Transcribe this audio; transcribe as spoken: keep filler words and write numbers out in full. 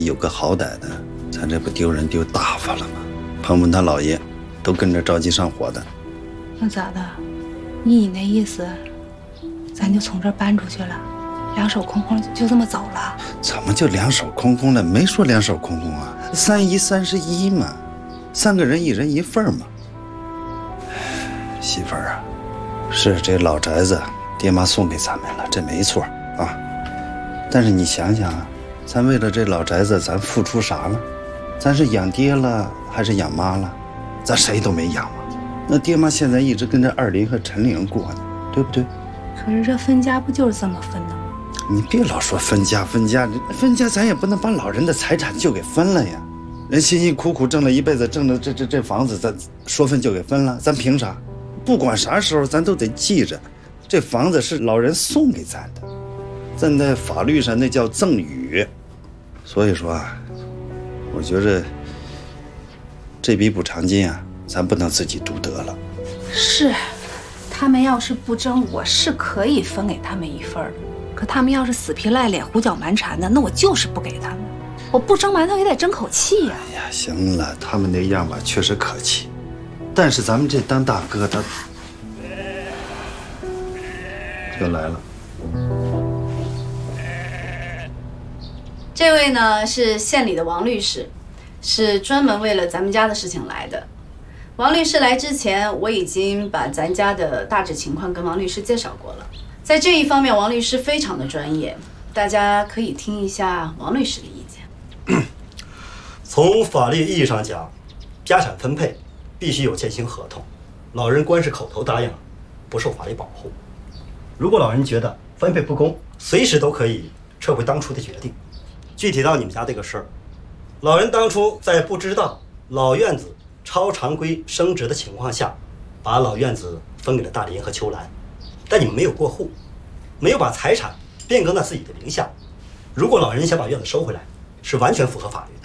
有个好歹的，咱这不丢人丢大发了吗？鹏鹏他姥爷都跟着着急上火的。 那咋的？依你那意思，咱就从这儿搬出去了，两手空空就这么走了？ 怎么就两手空空了？没说两手空空啊，三姨三十一嘛，三个人一人一份嘛。媳妇儿啊，是这老宅子爹妈送给咱们了，这没错啊。但是你想想啊，咱为了这老宅子，咱付出啥了？咱是养爹了还是养妈了？咱谁都没养嘛。那爹妈现在一直跟着二林和陈玲过呢，对不对？ 可是这分家不就是这么分的吗？ 你别老说分家分家，分家咱也不能把老人的财产就给分了呀。人辛辛苦苦挣了一辈子，挣的这这这房子，咱说分就给分了，咱凭啥？不管啥时候，咱都得记着，这房子是老人送给咱的，咱在法律上那叫赠与。所以说啊，我觉着这笔补偿金啊，咱不能自己独得了。 是，他们要是不争，我是可以分给他们一份的。可他们要是死皮赖脸、胡搅蛮缠的，那我就是不给他们。我不争馒头也得争口气呀。 哎呀，行了，他们那样吧，确实客气。但是咱们这当大哥的又来了。 这位呢是县里的王律师，是专门为了咱们家的事情来的。王律师来之前，我已经把咱家的大致情况跟王律师介绍过了。在这一方面，王律师非常的专业，大家可以听一下王律师的意见。 从法律意义上讲，家产分配必须有践行合同，老人光是口头答应了，不受法律保护。如果老人觉得分配不公，随时都可以撤回当初的决定。具体到你们家这个事儿，老人当初在不知道老院子超常规升值的情况下，把老院子分给了大林和秋兰，但你们没有过户，没有把财产变更到自己的名下。如果老人想把院子收回来，是完全符合法律的。